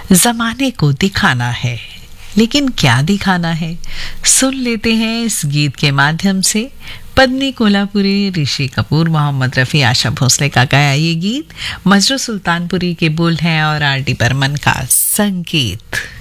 जमाने को दिखाना है, लेकिन क्या दिखाना है? सुन लेते हैं इस गीत के माध्यम से। पद्मी कोल्हापुरी, ऋषि कपूर, मोहम्मद रफ़ी, आशा भोसले का गाया ये गीत। मजरू सुल्तानपुरी के बोल हैं और आर डी बर्मन का संगीत।